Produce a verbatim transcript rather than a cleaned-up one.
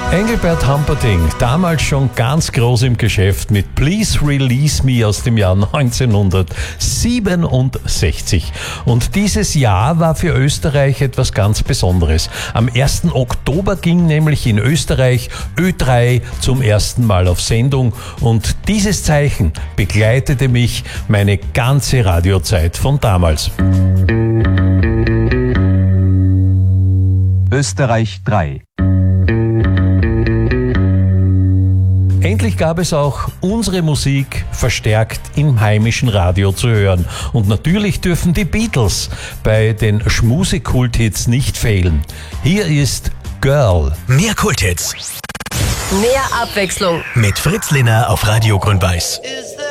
Engelbert Humperdinck, damals schon ganz groß im Geschäft mit Please Release Me aus dem Jahr neunzehnhundertsiebenundsechzig. Und dieses Jahr war für Österreich etwas ganz Besonderes. Am ersten Oktober ging nämlich in Österreich Ö drei zum ersten Mal auf Sendung und dieses Zeichen begleitete mich meine ganze Radiozeit von damals. Österreich drei. Endlich gab es auch unsere Musik verstärkt im heimischen Radio zu hören. Und natürlich dürfen die Beatles bei den Schmusekulthits nicht fehlen. Hier ist Girl. Mehr Kulthits. Mehr Abwechslung. Mit Fritz Linner auf Radio Grün-Weiß.